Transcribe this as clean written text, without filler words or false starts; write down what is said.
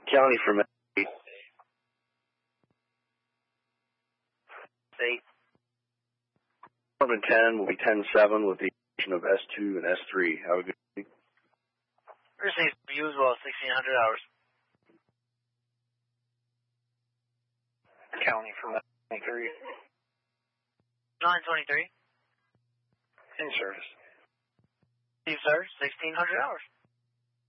County from 8. Department 10 will be 10-7 with the addition of S2 and S3. Have a good evening. Received for you as well, 1600 hours. County from 923. 923. In service. Steve, sir, 1600 hours.